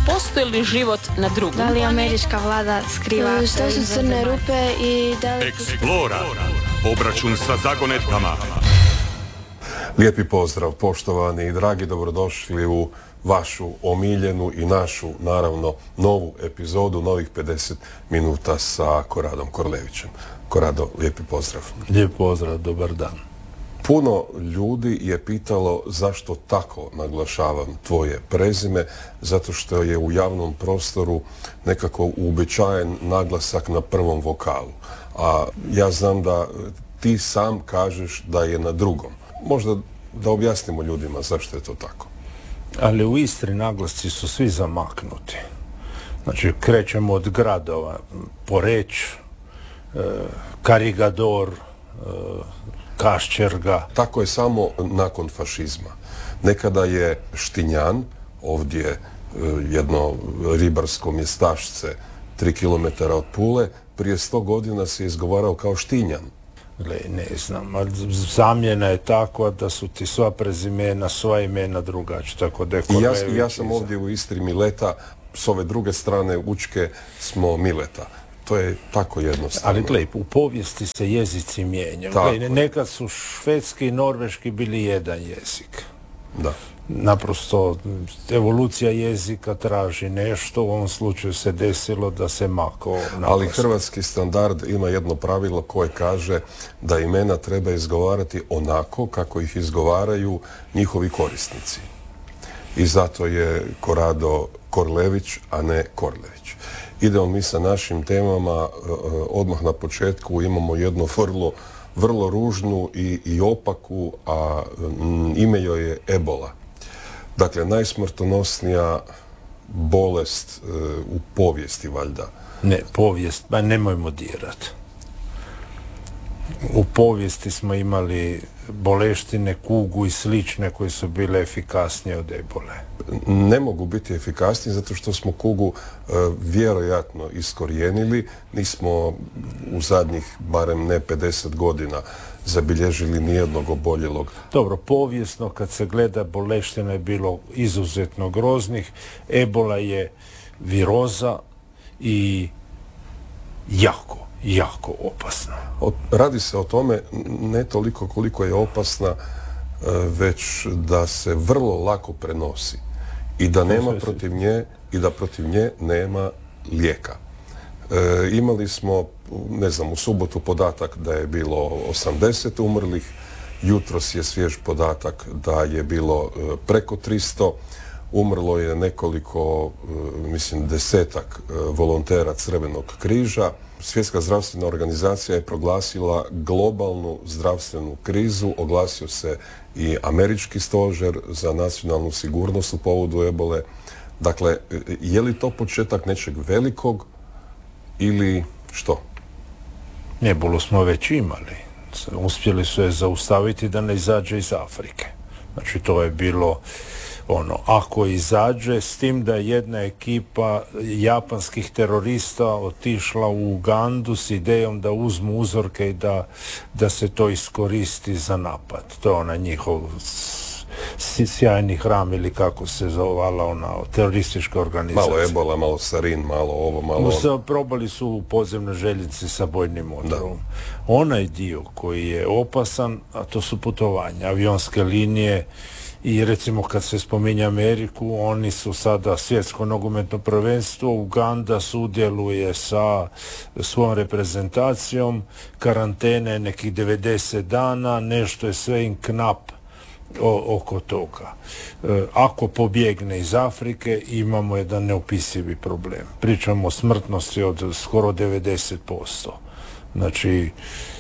postoji li život na drugom? Da li američka vlada skriva? Što su crne rupe i da li... Eksplora. Obračun sa zagonetkama. Lijepi pozdrav, poštovani i dragi, dobrodošli u vašu omiljenu i našu, naravno, novu epizodu, novih 50 minuta sa Koradom Korlevićem. Korado, lijepi pozdrav. Lijep pozdrav, dobar dan. Puno ljudi je pitalo zašto tako naglašavam tvoje prezime, zato što je u javnom prostoru nekako uobičajen naglasak na prvom vokalu. A ja znam da ti sam kažeš da je na drugom. Možda da objasnimo ljudima zašto je to tako. Ali u Istri naglasci su svi zamaknuti. Znači, krećemo od gradova, Poreč, Karigador, Kaščerga. Tako je samo nakon fašizma. Nekada je Štinjan, ovdje jedno ribarsko mjestašce 3 km od Pule, prije 100 godina se izgovarao kao Štinjan. Ne znam, zamjena je takva da su ti sva prezimena, sva imena drugačija. Tako da ja sam ovdje u Istri Mileta, s ove druge strane Učke smo Mileta. To je tako jednostavno. Ali gledaj, u povijesti se jezici mijenjaju. Nekad su švedski i norveški bili jedan jezik. Da. Naprosto, evolucija jezika traži nešto, u ovom slučaju se desilo da se mako naglas. Ali hrvatski standard ima jedno pravilo koje kaže da imena treba izgovarati onako kako ih izgovaraju njihovi korisnici. I zato je Korado Korlević, a ne Korlević. Idemo mi sa našim temama. Odmah na početku imamo jednu vrlo ružnu i opaku, a ime joj je ebola. Dakle, najsmrtonosnija bolest u povijesti, valjda. Ne, povijest, ba nemojmo dirat. U povijesti smo imali boleštine, kugu i slične koje su bile efikasnije od ebole. Ne mogu biti efikasniji zato što smo kugu vjerojatno iskorijenili. Nismo u zadnjih, barem ne 50 godina, zabilježili nijednog oboljelog. Dobro, povijesno kad se gleda, boleština je bilo izuzetno groznih. Ebola je viroza i jako opasna. Radi se o tome ne toliko koliko je opasna, već da se vrlo lako prenosi i da nema protiv nje nema lijeka. Imali smo, ne znam, u subotu podatak da je bilo 80 umrlih, jutros je svjež podatak da je bilo preko 300, umrlo je nekoliko, mislim, 10-ak volontera Crvenog križa. Svjetska zdravstvena organizacija je proglasila globalnu zdravstvenu krizu, oglasio se i američki stožer za nacionalnu sigurnost u povodu ebole. Dakle, je li to početak nečeg velikog ili što? Ebolu smo već imali. Uspjeli su je zaustaviti da ne izađe iz Afrike. Znači, to je bilo ako izađe, s tim da je jedna ekipa japanskih terorista otišla u Ugandu s idejom da uzmu uzorke i da se to iskoristi za napad. To je njihov sjajni hram ili kako se zovala teroristička organizacija. Malo ebola, malo sarin, malo ovo, malo ono. Probali su u podzemnoj željeznici sa bojnim otrovom. Onaj dio koji je opasan, a to su putovanja, avionske linije. I recimo kad se spominje Ameriku, oni su sada svjetsko nogometno prvenstvo, Uganda sudjeluje sa svojom reprezentacijom, karantene nekih 90 dana, nešto je sve in knap oko toga. Ako pobjegne iz Afrike, imamo jedan neopisivi problem. Pričamo o smrtnosti od skoro 90%. Znači,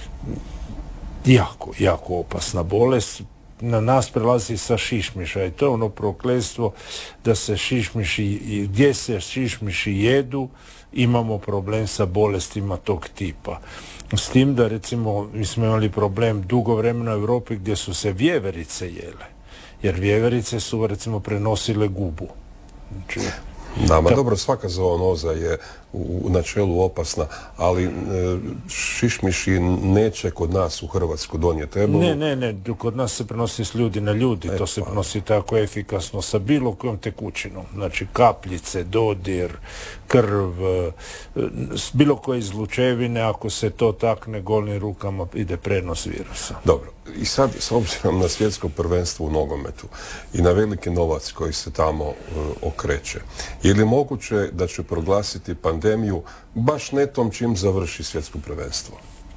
jako opasna bolest. Na nas prelazi sa šišmiša i to je ono prokletstvo da se šišmiši, gdje se šišmiši jedu, imamo problem sa bolestima tog tipa. S tim da, recimo, mi smo imali problem dugo vremena u Europi gdje su se vjeverice jele, jer vjeverice su, recimo, prenosile gubu. Znači, Da, ma dobro, svaka zoonoza je u načelu opasna, ali šišmiši neće kod nas u Hrvatsku donijeti ebolu. Ne, kod nas se prenosi s ljudi na ljudi, to se prenosi tako efikasno sa bilo kojom tekućinom, znači kapljice, dodir, krv, s bilo koje izlučevine, ako se to takne golim rukama ide prenos virusa. Dobro, i sad s obzirom na svjetsko prvenstvo u nogometu i na veliki novac koji se tamo okreće, je li moguće da će proglasiti pandemiju baš netom čim završi svjetsko prvenstvo?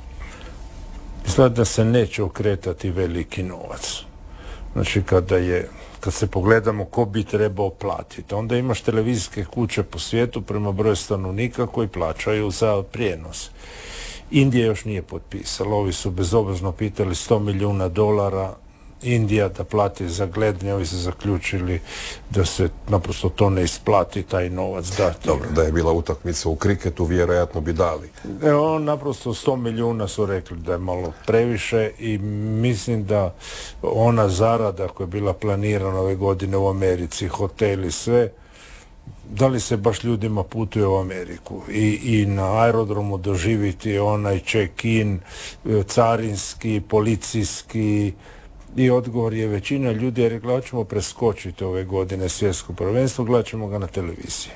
Izgleda da se neće okretati veliki novac. Znači kad se pogledamo ko bi trebao platiti, onda imaš televizijske kuće po svijetu prema broju stanovnika koji plaćaju za prijenos. Indija još nije potpisala, ovi su bezobrazno pitali $100 milijuna, Indija da plati za gledanje, ovi su zaključili da se naprosto to ne isplati, taj novac dati. Dobro, da je bila utakmica u kriketu, vjerojatno bi dali. Naprosto 100 milijuna su rekli da je malo previše i mislim da ona zarada koja je bila planirana ove godine u Americi, hoteli, sve, da li se baš ljudima putuje u Ameriku i na aerodromu doživiti onaj check-in, carinski, policijski, i odgovor je većina ljudi je rekla ćemo preskočiti ove godine svjetsko prvenstvo, gledat ćemo ga na televiziji.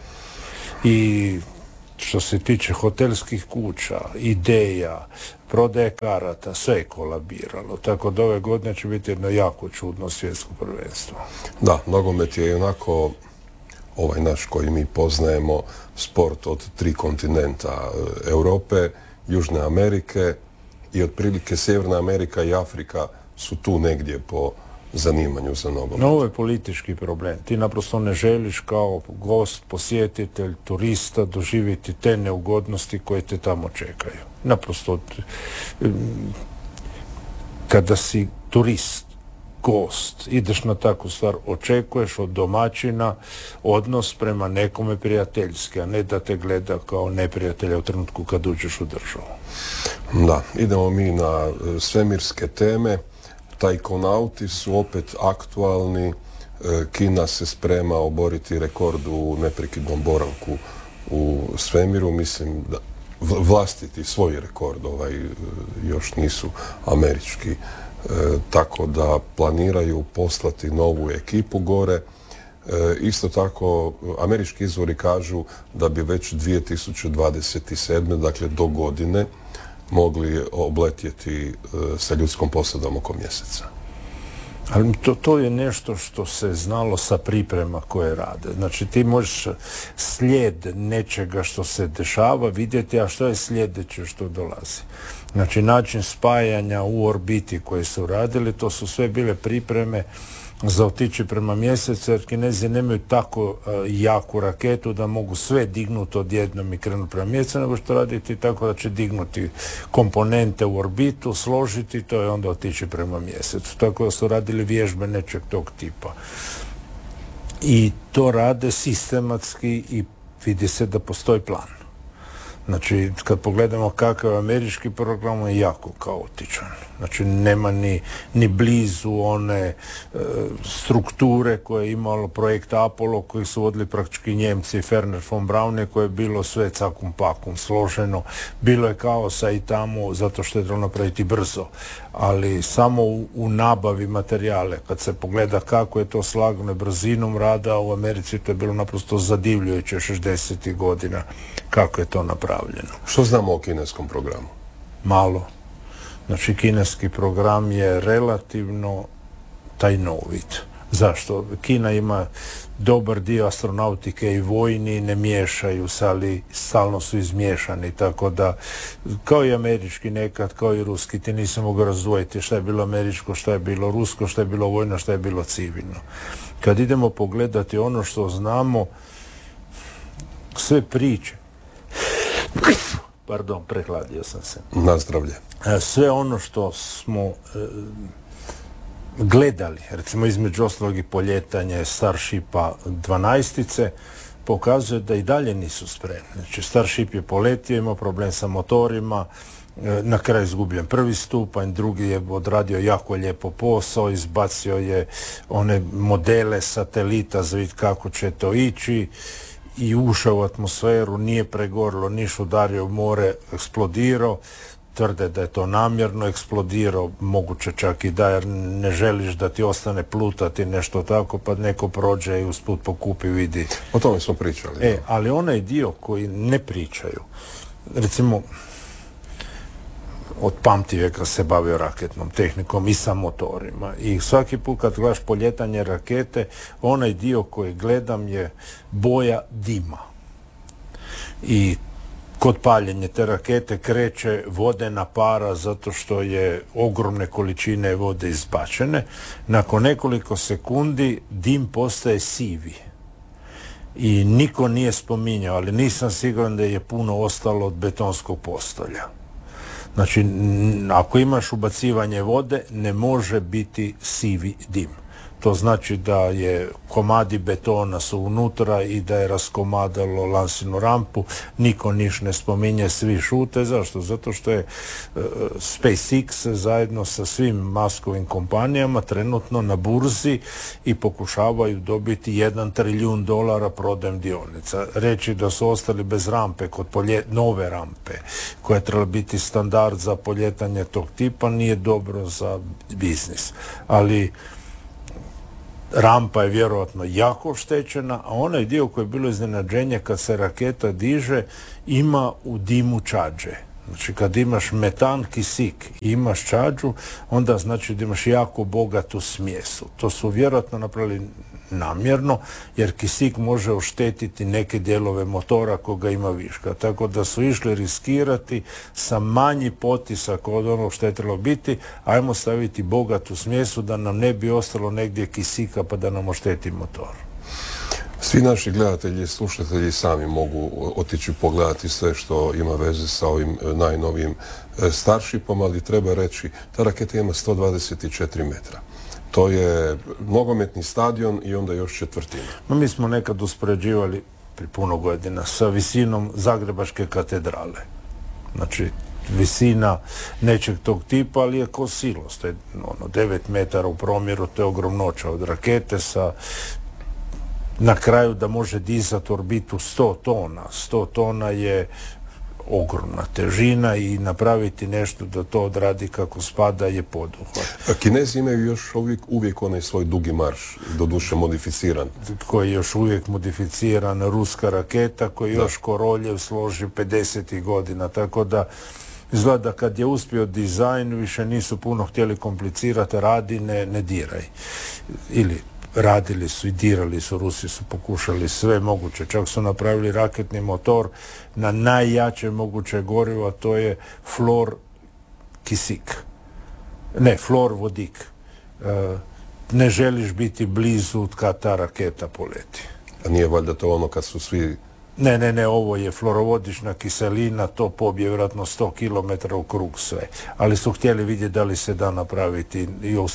I što se tiče hotelskih kuća, ideja, prodaje karata, sve je kolabiralo. Tako da ove godine će biti jedno jako čudno svjetsko prvenstvo. Da, nogomet je onako ovaj naš koji mi poznajemo sport od 3 kontinenta, Europe, Južne Amerike i otprilike Sjeverna Amerika i Afrika su tu negdje po zanimanju za nogomet. No, ovo je politički problem. Ti naprosto ne želiš kao gost, posjetitelj, turista doživjeti te neugodnosti koje te tamo čekaju. Naprosto kada si turist, gost, ideš na takvu stvar, očekuješ od domaćina odnos prema nekome prijateljski, a ne da te gleda kao neprijatelja u trenutku kad uđeš u državu. Da, idemo mi na svemirske teme. Tajkonauti su opet aktualni. Kina se sprema oboriti rekord u neprekidnom boravku u svemiru. Mislim da vlastiti svoj rekord, još nisu američki. Tako da planiraju poslati novu ekipu gore. Isto tako, američki izvori kažu da bi već 2027. dakle do godine, mogli obletjeti sa ljudskom posadom oko mjeseca. Ali to je nešto što se znalo sa priprema koje rade. Znači ti možeš slijed nečega što se dešava vidjeti, a što je sljedeće što dolazi. Znači način spajanja u orbiti koje su radili, to su sve bile pripreme za otići prema mjesecu, jer Kinezi nemaju tako jaku raketu da mogu sve dignuti odjednom i krenuti prema mjesecu, nego što raditi tako da će dignuti komponente u orbitu, složiti to i onda otići prema mjesecu. Tako da su radili vježbe nečeg tog tipa. I to rade sistematski i vidi se da postoji plan. Znači, kad pogledamo kakav je američki program, je jako kaotičan. Znači, nema ni blizu one strukture koje je imalo projekt Apollo, koji su vodili praktički Njemci i Werner von Braune, koje je bilo sve cakum pakum složeno. Bilo je kaosa i tamo, zato što je trebalo napraviti brzo. Ali samo u nabavi materijale, kad se pogleda kako je to slagano brzinom rada, u Americi to je bilo naprosto zadivljujuće 60. godina kako je to napravljeno. Što znamo o kineskom programu? Malo. Znači, kineski program je relativno tajnovit. Zašto? Kina ima dobar dio astronautike i vojni, ne miješaju se, ali stalno su izmiješani, tako da, kao i američki nekad, kao i ruski, ti nisi mogu razdvojiti šta je bilo američko, šta je bilo rusko, šta je bilo vojno, šta je bilo civilno. Kad idemo pogledati ono što znamo, sve priče, pardon, prehladio sam se. Na zdravlje. Sve ono što smo gledali, recimo između ostalog i poljetanje Starshipa 12-ice, pokazuje da i dalje nisu spremni. Znači, Starship je poletio, imao problem sa motorima, na kraju izgubljen prvi stupanj, drugi je odradio jako lijepo posao, izbacio je one modele satelita za vidjeti kako će to ići i ušao u atmosferu, nije pregorilo, niš udario u more, eksplodirao. Tvrde da je to namjerno eksplodirao, moguće čak i da, jer ne želiš da ti ostane plutati nešto tako, pa neko prođe i usput pokupi, vidi. O tome smo pričali. Ali onaj dio koji ne pričaju, recimo, od pamtivijeka se bavio raketnom tehnikom i sa motorima. I svaki put kad gledaš poljetanje rakete, onaj dio koji gledam je boja dima. I kod paljenja te rakete kreće vodena para zato što je ogromne količine vode izbačene. Nakon nekoliko sekundi dim postaje sivi. I niko nije spominjao, ali nisam siguran da je puno ostalo od betonskog postolja. Znači, ako imaš ubacivanje vode, ne može biti sivi dim. To znači da je komadi betona su unutra i da je raskomadalo lansinu rampu. Niko niš ne spominje, svi šute. Zašto? Zato što je SpaceX zajedno sa svim maskovim kompanijama trenutno na burzi i pokušavaju dobiti $1 trilijun prodajem dionica. Reći da su ostali bez rampe kod nove rampe koja je trebala biti standard za poljetanje tog tipa nije dobro za biznis. Ali rampa je vjerojatno jako oštećena, a onaj dio koji je bilo iznenađenje kad se raketa diže, ima u dimu čađe. Znači kad imaš metan, kisik i imaš čađu, onda znači da imaš jako bogatu smjesu. To su vjerojatno napravili namjerno, jer kisik može oštetiti neke dijelove motora koga ima viška. Tako da su išli riskirati sa manji potisak od onog što je trebalo biti, ajmo staviti bogatu smjesu da nam ne bi ostalo negdje kisika pa da nam ošteti motor. Svi naši gledatelji i slušatelji sami mogu otići pogledati sve što ima veze sa ovim najnovijim Starshipom, ali treba reći, ta raketa ima 124 metra. To je nogometni stadion i onda još četvrtina. Mi smo nekad uspoređivali pri puno godina sa visinom Zagrebačke katedrale. Znači, visina nečeg tog tipa, ali je ko silos. To je 9 metara u promjeru, to je ogromnoća od rakete sa na kraju da može dizati orbitu 100 tona. 100 tona je ogromna težina i napraviti nešto da to odradi kako spada je poduhvat. Kinezi imaju još uvijek onaj svoj dugi marš, doduše modificiran. Koji je još uvijek modificiran, ruska raketa koji još Koroljev složi 50. godina, tako da izgleda kad je uspio dizajn, više nisu puno htjeli komplicirati, radi, ne diraj. Ili radili su i dirali su, Rusi su pokušali sve moguće, čak su napravili raketni motor na najjače moguće gorivo, a to je flor kisik. Ne, flor vodik. Ne želiš biti blizu kad ta raketa poleti. A nije valjda to ono kad su svi... Ne, ovo je fluorovodična kiselina, to pobije vjerojatno 100 km u krug sve. Ali su htjeli vidjeti da li se da napraviti.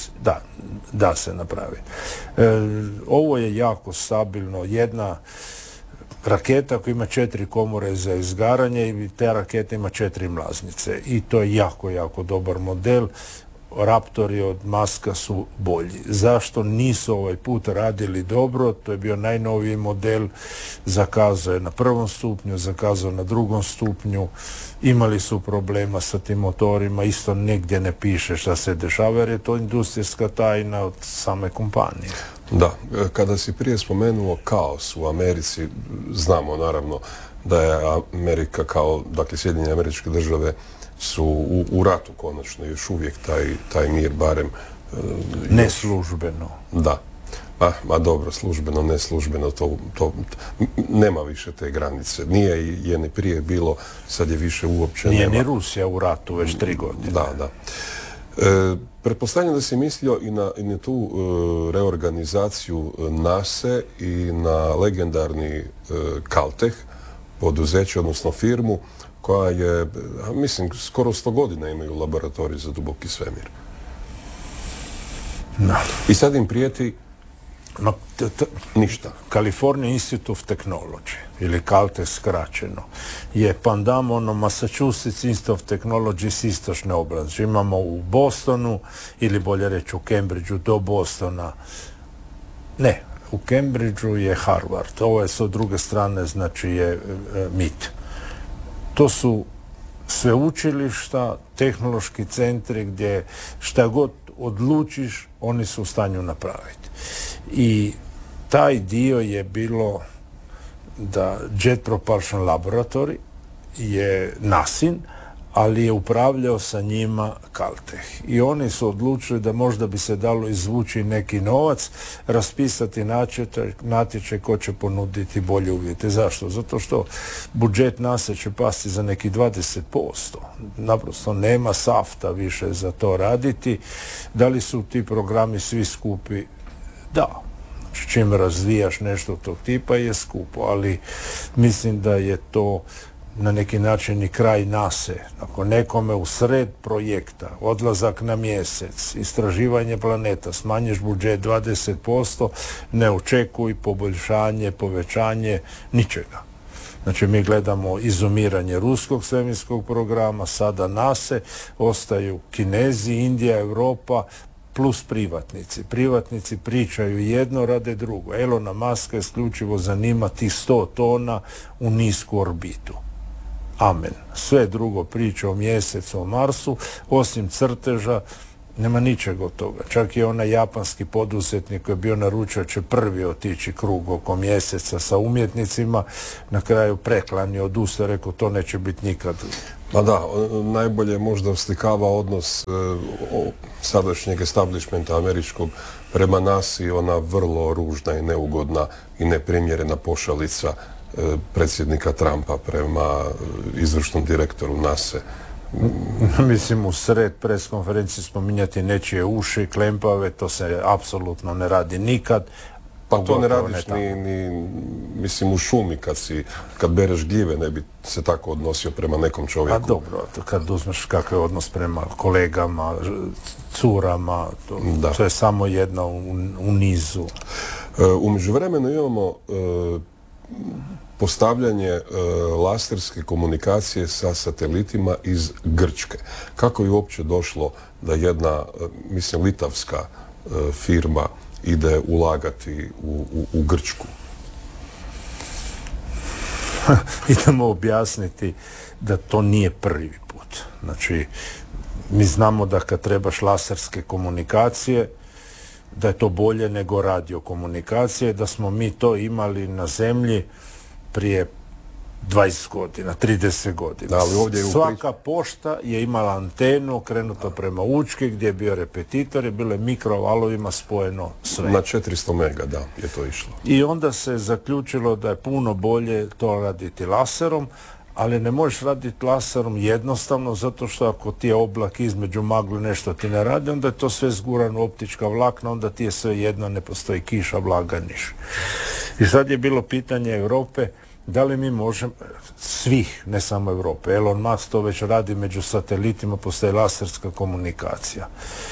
Da se napraviti. Ovo je jako stabilno. Jedna raketa koja ima 4 komore za izgaranje i te rakete ima 4 mlaznice. I to je jako, jako dobar model. Raptori od Muska su bolji. Zašto nisu ovaj put radili dobro? To je bio najnoviji model, zakazao je na 1. stupnju, zakazao na 2. stupnju, imali su problema sa tim motorima, isto negdje ne piše šta se dešava, jer je to industrijska tajna od same kompanije. Da, kada si prije spomenuo kaos u Americi, znamo naravno da je Amerika kao, dakle Sjedinjene Američke Države su u ratu konačno, još uvijek taj mir barem... Neslužbeno. Da. Ma dobro, službeno, neslužbeno, to nema više te granice. Nije je ni prije bilo, sad je više uopće Nije nema. ni Rusija u ratu već 3 godine. Da. Pretpostavljam da si mislio i na tu reorganizaciju NASA i na legendarni Caltech, poduzeće, odnosno firmu, koja je, mislim, skoro 100 godina imaju laboratorij za duboki svemir. No. I sad im prijeti ništa. California Institute of Technology, ili Caltech skraćeno, je pandam Massachusetts Institute of Technology s istočne oblasti. Imamo u Bostonu, ili bolje reći u Cambridgeu do Bostona, u Cambridgeu je Harvard, ovo je s druge strane znači je MIT. To su sveučilišta, tehnološki centri gdje šta god odlučiš, oni su u stanju napraviti. I taj dio je bilo da Jet Propulsion Laboratory je NASIN, ali je upravljao sa njima Caltech. I oni su odlučili da možda bi se dalo izvući neki novac, raspisati natječaj ko će ponuditi bolje uvjete. Zašto? Zato što budžet NASA će pasti za neki 20%. Naprosto nema safta više za to raditi. Da li su ti programi svi skupi? Da. Znači, čim razvijaš nešto tog tipa je skupo, ali mislim da je to na neki način i kraj NASA. Ako nekome u sred projekta, odlazak na mjesec, istraživanje planeta, smanjiš budžet 20%, ne očekuj poboljšanje, povećanje, ničega. Znači mi gledamo izumiranje ruskog svemirskog programa, sada NASA, ostaju Kinezi, Indija, Europa, plus privatnici. Privatnici pričaju jedno, rade drugo. Elona Muska isključivo zanima tih 100 tona u nisku orbitu. Amen. Sve drugo priča o mjesecu, o Marsu, osim crteža, nema ničega od toga. Čak i onaj japanski poduzetnik koji je bio naručio će prvi otići krug oko mjeseca sa umjetnicima, na kraju preklanio, odustao, rekao to neće biti nikad. Pa da, najbolje možda oslikava odnos sadašnjeg establishmenta američkog prema NASA, ona vrlo ružna i neugodna i neprimjerena pošalica predsjednika Trumpa prema izvršnom direktoru NASA. Mislim, u sred pres konferencije spominjati nečije uši, klempave, to se apsolutno ne radi nikad. Pa to ne radiš mislim, u šumi kad bereš gljive, ne bi se tako odnosio prema nekom čovjeku. A dobro, kad uzmeš kakav je odnos prema kolegama, curama, to je samo jedno u nizu. U međuvremenu imamo postavljanje laserske komunikacije sa satelitima iz Grčke. Kako je uopće došlo da jedna, mislim, litavska firma ide ulagati u Grčku? Idemo objasniti da to nije prvi put. Znači, mi znamo da kad trebaš laserske komunikacije, da je to bolje nego radiokomunikacije, da smo mi to imali na zemlji prije 20 godina, 30 godina. Da, ali ovdje svaka pošta je imala antenu okrenuto prema Učki gdje je bio repetitor i bilo je mikrovalovima spojeno sve. Na 400 mega, da, je to išlo. I onda se zaključilo da je puno bolje to raditi laserom, ali ne možeš raditi laserom jednostavno, zato što ako ti je oblak između magle nešto ti ne radi, onda je to sve zgurano optička vlakna, onda ti je sve jedno, ne postoji kiša, vlaga, niš. I sad je bilo pitanje Europe, da li mi možemo, svih, ne samo Europe, Elon Musk to već radi među satelitima, postoji laserska komunikacija.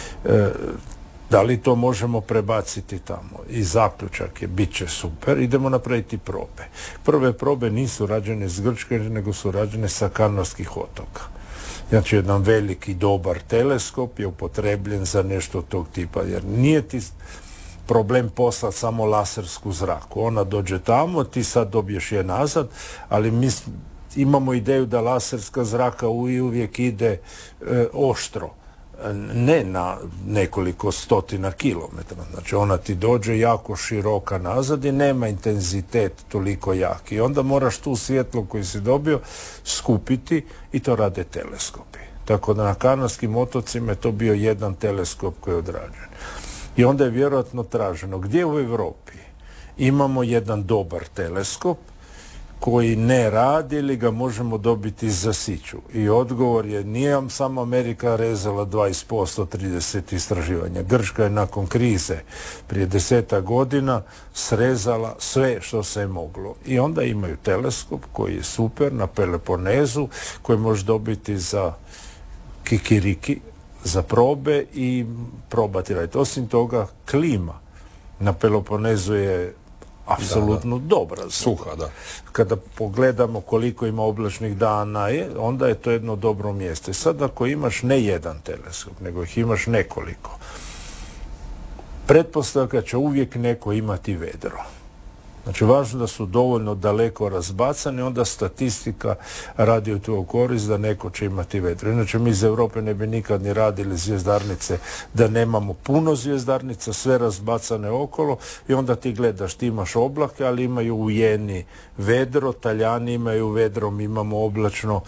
Da li to možemo prebaciti tamo? I zaključak je, bit će super, idemo napraviti probe. Prve probe nisu rađene s Grčke, nego su rađene sa Kanarskih otoka. Znači, jedan veliki, dobar teleskop je upotrebljen za nešto tog tipa, jer nije ti problem poslati samo lasersku zraku. Ona dođe tamo, ti sad dobiješ je nazad, ali mi imamo ideju da laserska zraka uvijek ide oštro. Ne na nekoliko stotina kilometara. Znači ona ti dođe jako široka nazad i nema intenzitet toliko jak. I onda moraš tu svjetlo koju si dobio skupiti i to rade teleskopi. Tako da na Kanarskim otocima je to bio jedan teleskop koji je odrađen. I onda je vjerojatno traženo gdje u Europi imamo jedan dobar teleskop koji ne radi ili ga možemo dobiti za siću. I odgovor je, nije vam samo Amerika rezala 20%, 30 istraživanja. Grčka je nakon krize prije 10 godina srezala sve što se je moglo. I onda imaju teleskop koji je super na Peloponezu, koji može dobiti za kikiriki, za probe i probati raditi. Osim toga, klima na Peloponezu je apsolutno dobra. Suha, da. Kada pogledamo koliko ima oblačnih dana, onda je to jedno dobro mjesto. I sad ako imaš ne jedan teleskop, nego ih imaš nekoliko, pretpostavka će uvijek neko imati vedro. Znači, važno da su dovoljno daleko razbacani, onda statistika radi u tvoju korist da neko će imati vedro. Inače, mi iz Europe ne bi nikad ni radili zvjezdarnice da nemamo puno zvjezdarnica, sve razbacane okolo i onda ti gledaš, ti imaš oblake, ali imaju u Jeni vedro, Talijani imaju vedro, mi imamo oblačno.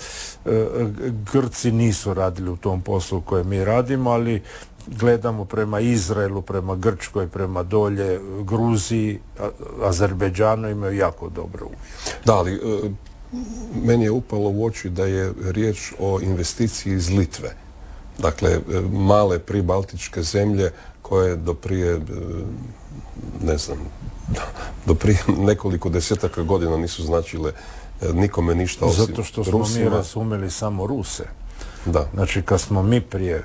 Grci nisu radili u tom poslu koje mi radimo, ali gledamo prema Izraelu, prema Grčkoj, prema dolje Gruziji, Azerbejdžanu imaju jako dobre uvjete. Da, ali meni je upalo u oči da je riječ o investiciji iz Litve. Dakle, male pribaltičke zemlje koje do prije, ne znam, do prije nekoliko desetaka godina nisu značile nikome ništa osim Rusima. Zato što smo mi razumeli samo Ruse. Da. Znači, kad smo mi prije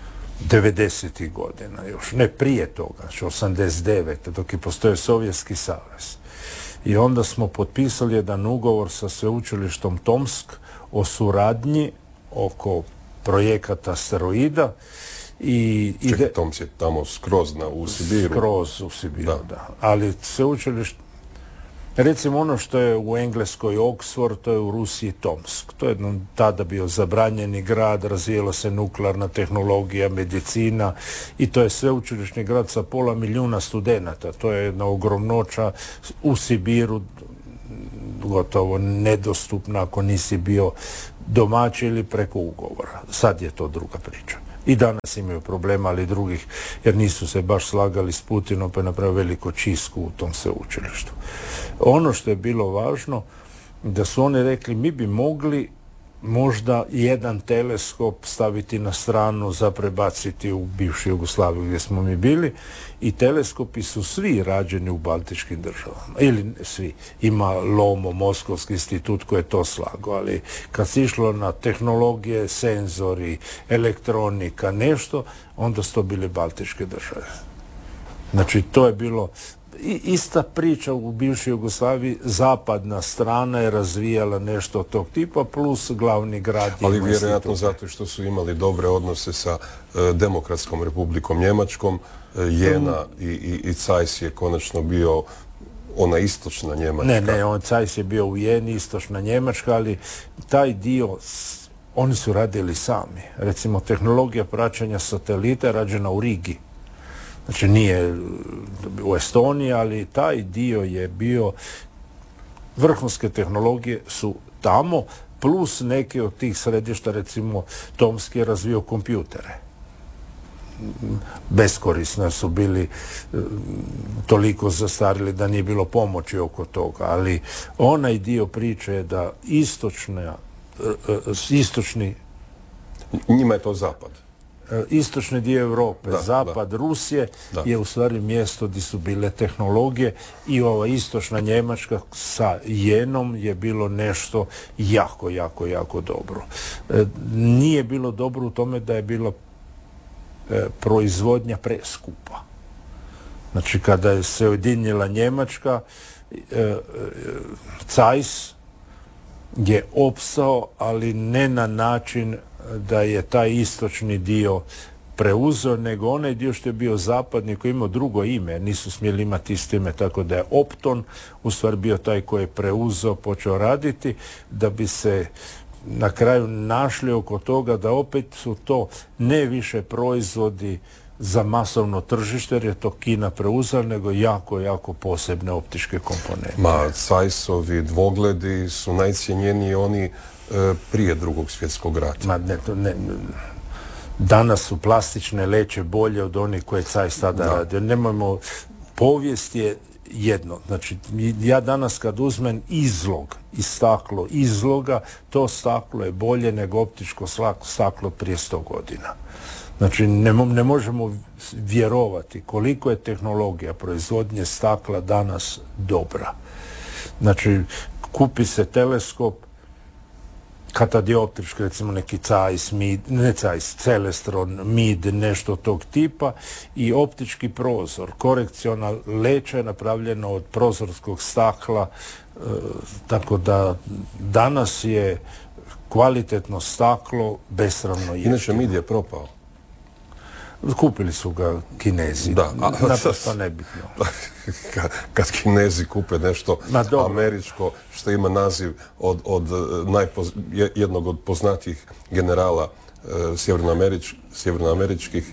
90. godina, još ne prije toga, znači 89. dok je postojao Sovjetski savez. I onda smo potpisali jedan ugovor sa sveučilištom Tomsk o suradnji oko projekata asteroida. Čekaj, Tomsk je tamo skroz u Sibiru. Skroz u Sibiru, da. Ali sveučilište, recimo ono što je u Engleskoj Oxford, to je u Rusiji Tomsk. To je tada bio zabranjeni grad, razvijela se nuklearna tehnologija, medicina i to je sveučilišni grad sa 500 milijuna studenata. To je jedna ogromnoća u Sibiru, gotovo nedostupna ako nisi bio domaći ili preko ugovora. Sad je to druga priča. I danas imaju problema, ali drugih, jer nisu se baš slagali s Putinom, pa je napravio veliko čistku u tom sveučilištu. Ono što je bilo važno, da su oni rekli, mi bi mogli možda jedan teleskop staviti na stranu za prebaciti u bivšu Jugoslaviju gdje smo mi bili, i teleskopi su svi rađeni u baltičkim državama. Ili svi. Ima LOMO, Moskovski institut koji je to slagao, ali kad se išlo na tehnologije, senzori, elektronika, nešto, onda su to bile baltičke države. Znači, to je bilo ista priča u bivšoj Jugoslaviji, zapadna strana je razvijala nešto od tog tipa, plus glavni grad. Ali vjerojatno zato što su imali dobre odnose sa Demokratskom republikom Njemačkom, Jena i Zeiss je konačno bio ona istočna Njemačka. Ne, Zeiss je bio u Jeni, istočna Njemačka, ali taj dio oni su radili sami. Recimo, tehnologija praćenja satelita je rađena u Rigi. Znači, nije u Estoniji, ali taj dio je bio, vrhunske tehnologije su tamo, plus neke od tih središta, recimo Tomsk je razvio kompjutere. Beskorisno su bili, toliko zastarili da nije bilo pomoći oko toga, ali onaj dio priče je da istočni... Njima je to zapad. Istočni dio Europe, zapad Rusije je u stvari mjesto gdje su bile tehnologije, i ova istočna Njemačka sa Jenom je bilo nešto jako, jako, jako dobro. Nije bilo dobro u tome da je bilo proizvodnja preskupa. Znači, kada se ujedinila Njemačka, Zeiss je opstao, ali ne na način da je taj istočni dio preuzeo, nego onaj dio što je bio zapadni, koji je imao drugo ime, nisu smjeli imati isto ime, tako da je Opton u stvari bio taj koji je preuzeo, počeo raditi, da bi se na kraju našli oko toga da opet su to ne više proizvodi za masovno tržište, jer je to Kina preuzela, nego jako, jako posebne optičke komponente. Zeissovi dvogledi su najcjenjeniji oni prije Drugog svjetskog rata. Danas su plastične leće bolje od onih koje Zeiss tada radio. Nemojmo, povijest je jedno. Znači, ja danas kad uzmem izlog i staklo izloga, to staklo je bolje nego optičko staklo prije 100 godina. Znači, ne možemo vjerovati koliko je tehnologija proizvodnje stakla danas dobra. Znači, kupi se teleskop, katadioptrički, recimo neki Zeiss, Celestron, Mid, nešto tog tipa, i optički prozor. Korekciona leća je napravljena od prozorskog stakla, tako da danas je kvalitetno staklo besramno jeftino. Inače, Mid je propao. Kupili su ga Kinezi. Da, naprosto nebitno. Kad Kinezi kupe nešto američko što ima naziv od jednog od poznatijih generala sjevernoameričkih.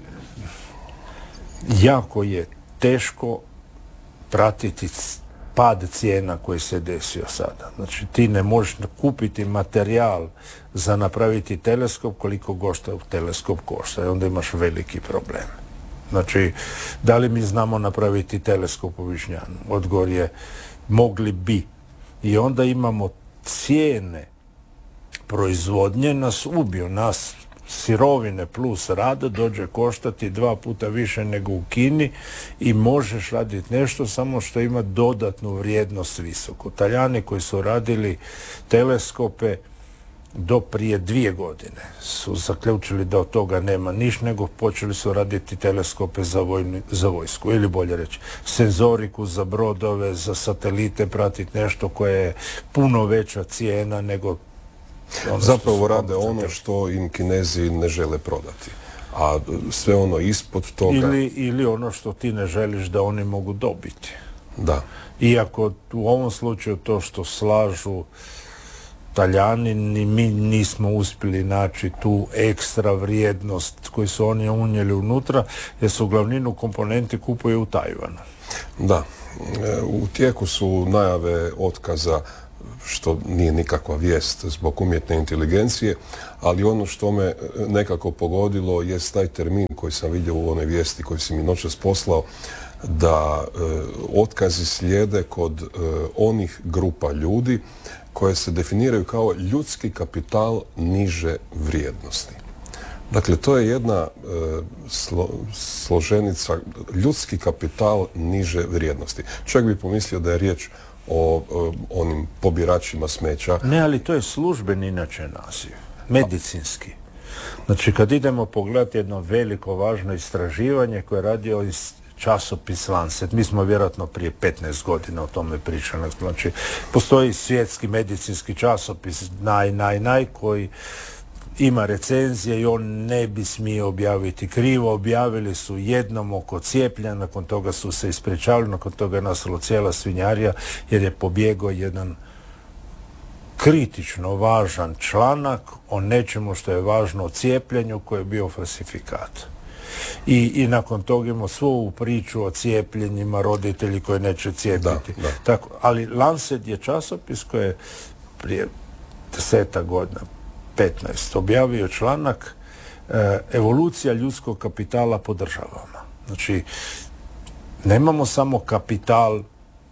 Jako je teško pratiti pad cijena koji se desio sada. Znači ti ne možeš kupiti materijal za napraviti teleskop koliko teleskop košta i onda imaš veliki problem. Znači, da li mi znamo napraviti teleskop u Višnjanu? Odgovor je mogli bi. I onda imamo cijene proizvodnje nas ubiju, nas sirovine plus rad dođe koštati 2 puta više nego u Kini i možeš raditi nešto samo što ima dodatnu vrijednost visoku. Talijani koji su radili teleskope do prije 2 godine su zaključili da od toga nema niš, nego počeli su raditi teleskope za vojsku, ili bolje reći senzoriku za brodove, za satelite, pratiti nešto koje je puno veća cijena nego zapravo rade ono što im Kinezi ne žele prodati. A sve ono ispod toga... Ili ono što ti ne želiš da oni mogu dobiti. Da. Iako u ovom slučaju to što slažu Talijani, ni mi nismo uspjeli naći tu ekstra vrijednost koju su oni unijeli unutra, jer su glavninu komponenti kupuju u Tajvanu. Da. U tijeku su najave otkaza, što nije nikakva vijest zbog umjetne inteligencije, ali ono što me nekako pogodilo je taj termin koji sam vidio u onoj vijesti koju si mi noćas poslao, da otkazi slijede kod onih grupa ljudi koje se definiraju kao ljudski kapital niže vrijednosti. Dakle, to je jedna složenica, ljudski kapital niže vrijednosti. Čovjek bi pomislio da je riječ o onim pobiračima smeća. Ne, ali to je službeni inače naziv, medicinski. Znači, kad idemo pogledati jedno veliko, važno istraživanje koje je radio časopis Lancet, mi smo vjerojatno prije 15 godina o tome pričali. Znači, postoji svjetski medicinski časopis naj koji ima recenzije i on ne bi smio objaviti krivo. Objavili su jednom oko cijepljenja, nakon toga su se ispričavali, nakon toga je nastala cijela svinjarija jer je pobjegao jedan kritično važan članak o nečemu što je važno o cijepljenju koji je bio falsifikat. I nakon toga imamo svu ovu priču o cijepljenjima, roditelji koji neće cijepiti. Da. Tako, ali Lancet je časopis koji je prije 10 godina, 15, objavio članak evolucija ljudskog kapitala po državama. Znači, nemamo samo kapital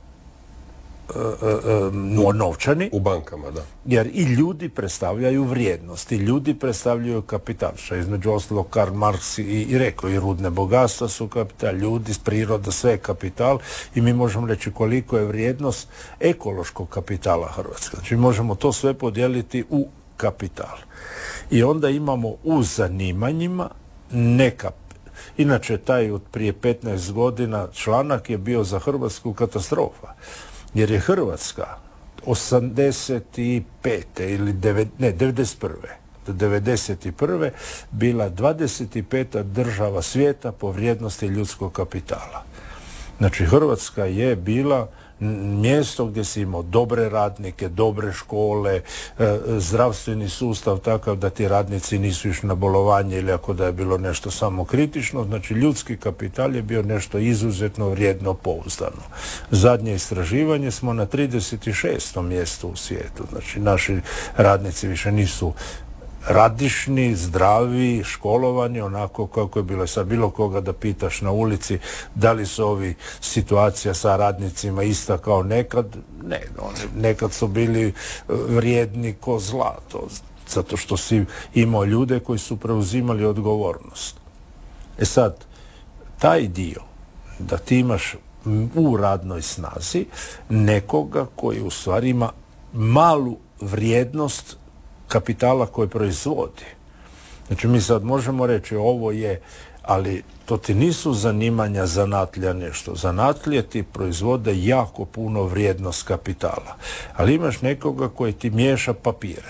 novčani. U bankama, da. Jer i ljudi predstavljaju vrijednost, i ljudi predstavljaju kapital, što je između ostalog Karl Marx i rekao, i rudne bogatstva su kapital, ljudi, priroda, sve je kapital i mi možemo reći koliko je vrijednost ekološkog kapitala Hrvatske. Znači, možemo to sve podijeliti u kapital. I onda imamo u zanimanjima neka. Inače, taj od prije 15 godina članak je bio za Hrvatsku katastrofa. Jer je Hrvatska 85. ili 91. do 91. bila 25. država svijeta po vrijednosti ljudskog kapitala. Znači, Hrvatska je bila mjesto gdje si imao dobre radnike, dobre škole, zdravstveni sustav takav da ti radnici nisu išli na bolovanje ili ako da je bilo nešto samo kritično. Znači, ljudski kapital je bio nešto izuzetno vrijedno, pouzdano. Zadnje istraživanje smo na 36. mjestu u svijetu. Znači, naši radnici više nisu radišni, zdravi, školovani, onako kako je bilo. Sad bilo koga da pitaš na ulici da li su ovi situacija sa radnicima ista kao nekad, ne, nekad su bili vrijedni ko zlato, zato što si imao ljude koji su preuzimali odgovornost. E sad, taj dio da ti imaš u radnoj snazi nekoga koji u stvari ima malu vrijednost kapitala koji proizvodi. Znači, mi sad možemo reći ovo je, ali to ti nisu zanimanja zanatlja nešto. Zanatlje ti proizvode jako puno vrijednost kapitala. Ali imaš nekoga koji ti miješa papire,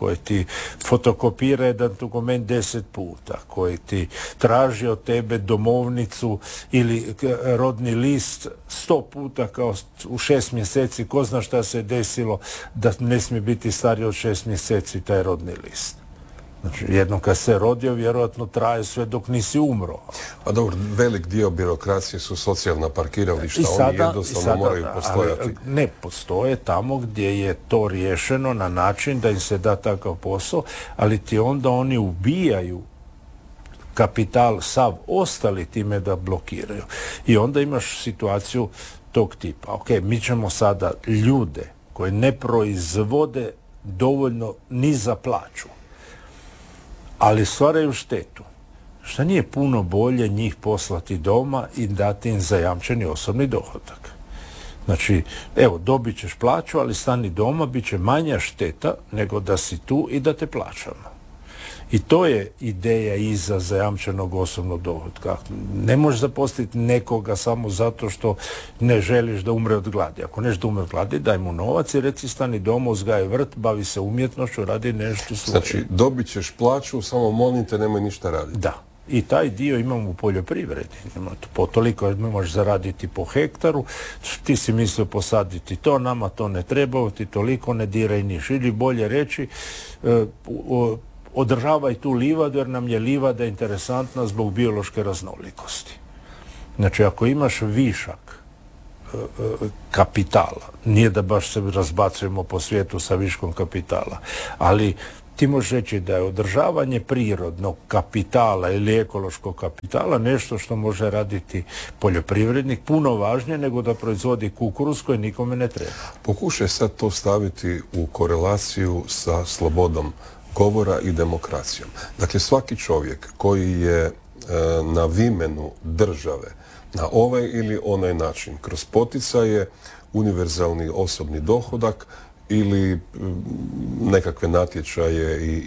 koji ti fotokopira jedan dokument 10 puta, koji ti traži od tebe domovnicu ili rodni list 100 puta kao u 6 mjeseci, ko zna šta se desilo da ne smije biti stariji od 6 mjeseci taj rodni list. Znači, jednom kad se rodio, vjerojatno traje sve dok nisi umro. A dobro, velik dio birokracije su socijalna parkirališta, oni jednostavno moraju postojati. Ne postoje tamo gdje je to riješeno na način da im se da takav posao, ali ti onda oni ubijaju kapital sav ostali time da blokiraju. I onda imaš situaciju tog tipa. Ok, mi ćemo sada ljude koji ne proizvode dovoljno ni za plaću, ali stvaraju štetu. Šta nije puno bolje njih poslati doma i dati im zajamčeni osobni dohodak? Znači, evo, dobit ćeš plaću, ali stani doma, bit će manja šteta nego da si tu i da te plaćamo. I to je ideja iza zajamčenog osobnog dohotka. Ne možeš zaposliti nekoga samo zato što ne želiš da umre od gladi. Ako neš da umre od gladi, daj mu novac i reci stani doma, uzgaji vrt, bavi se umjetnošću, radi nešto svoje. Znači, dobit ćeš plaću, samo molim te, nemoj ništa raditi. Da. I taj dio imamo u poljoprivredi. Toliko možeš zaraditi po hektaru, ti si mislio posaditi to, nama to ne treba, ti toliko ne diraj niš. Ili bolje reći, održavaj tu livadu jer nam je livada interesantna zbog biološke raznolikosti. Znači, ako imaš višak kapitala, nije da baš se razbacujemo po svijetu sa viškom kapitala, ali ti možeš reći da je održavanje prirodnog kapitala ili ekološkog kapitala nešto što može raditi poljoprivrednik puno važnije nego da proizvodi kukuruz koji nikome ne treba. Pokušaj sad to staviti u korelaciju sa slobodom govora i demokracijom. Dakle, svaki čovjek koji je na vimenu države na ovaj ili onaj način, kroz poticaje, univerzalni osobni dohodak ili nekakve natječaje